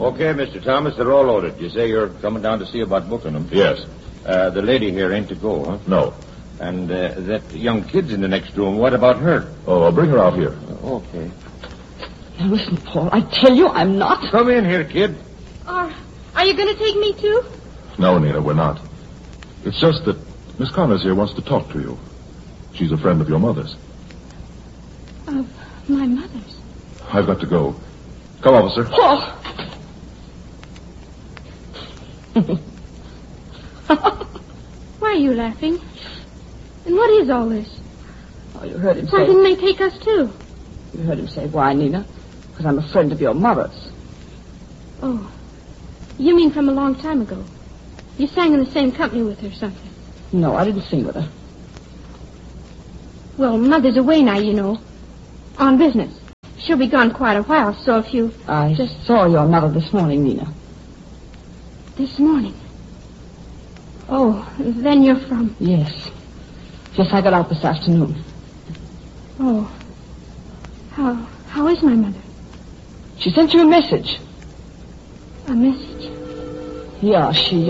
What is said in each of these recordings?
Okay, Mr. Thomas, they're all loaded. You say you're coming down to see about booking them? Yes. The lady here ain't to go, huh? No. And that young kid's in the next room. What about her? Oh, I'll bring her out here. Okay. Now, listen, Paul, I tell you I'm not. Come in here, kid. Are you going to take me, too? No, Nina, we're not. It's just that Miss Connors here wants to talk to you. She's a friend of your mother's. Of my mother's? I've got to go. Come, officer. Paul! Why are you laughing? And what is all this? Oh, you heard him say... Why didn't they take us, too? You heard him say, why, Nina? Because I'm a friend of your mother's. Oh. You mean from a long time ago? You sang in the same company with her or something? No, I didn't sing with her. Well, Mother's away now, you know. On business. She'll be gone quite a while, so if you... I just saw your mother this morning, Nina. This morning? Oh, then you're from... Yes. Yes, I got out this afternoon. Oh. How is my mother? She sent you a message. A message? Yeah, she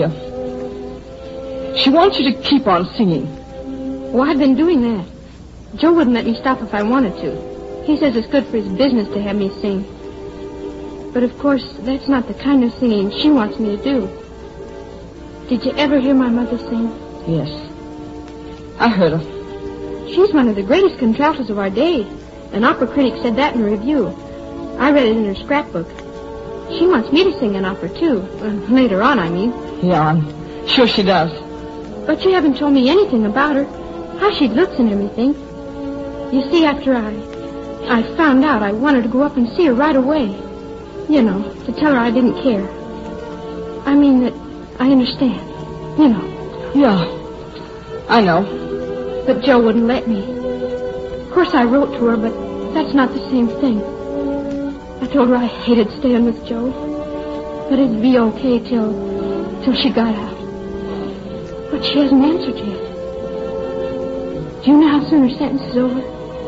wants you to keep on singing. Oh, I've been doing that. Joe wouldn't let me stop if I wanted to. He says it's good for his business to have me sing. But, of course, that's not the kind of singing she wants me to do. Did you ever hear my mother sing? Yes. I heard her. She's one of the greatest contraltos of our day. An opera critic said that in a review. I read it in her scrapbook. She wants me to sing an opera, too. Later on, I mean. Yeah, I'm sure she does. But you haven't told me anything about her. How she looks and everything. You see, after I found out, I wanted to go up and see her right away. You know, to tell her I didn't care. I mean that I understand. You know. Yeah, I know. But Joe wouldn't let me. Of course, I wrote to her, but that's not the same thing. I told her I hated staying with Joe. But it'd be okay till she got out. But she hasn't answered yet. Do you know how soon her sentence is over?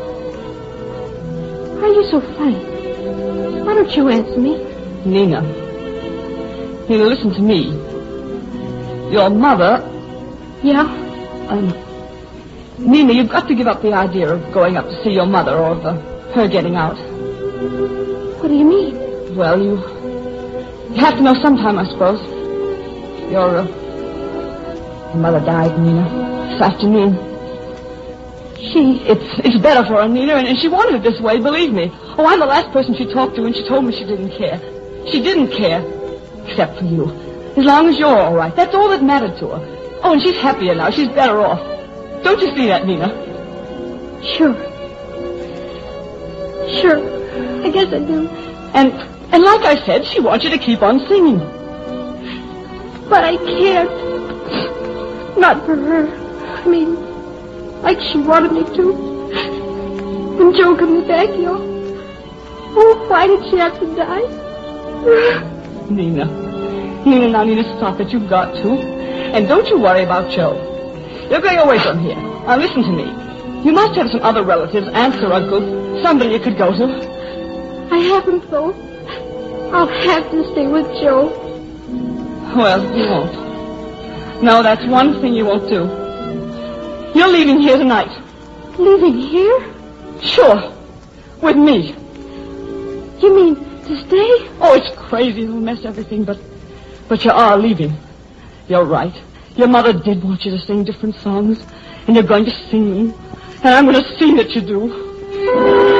Why are you so funny? Why don't you answer me? Nina, listen to me. Your mother... Yeah? Nina, you've got to give up the idea of going up to see your mother or of her getting out. What do you mean? Well, you have to know sometime, I suppose. Your mother died, Nina, this afternoon. It's better for her, Nina, and she wanted it this way, believe me. Oh, I'm the last person she talked to, and she told me she didn't care. She didn't care, except for you. As long as you're all right, that's all that mattered to her. Oh, and she's happier now. She's better off. Don't you see that, Nina? Sure. I guess I do. And like I said, she wants you to keep on singing. But I can't. Not for her. I mean, like she wanted me to. When Joe comes back, oh, why did she have to die? Nina, Nina, stop it. You've got to. And don't you worry about Joe. You're going away from here. Now, listen to me. You must have some other relatives, aunts or uncles, somebody you could go to. I haven't, though. I'll have to stay with Joe. Well, you won't. No, that's one thing you won't do. You're leaving here tonight. Leaving here? Sure. With me. You mean to stay? Oh, it's crazy. It'll mess everything, but you are leaving. You're right. Your mother did want you to sing different songs, and you're going to sing them, and I'm going to see that you do.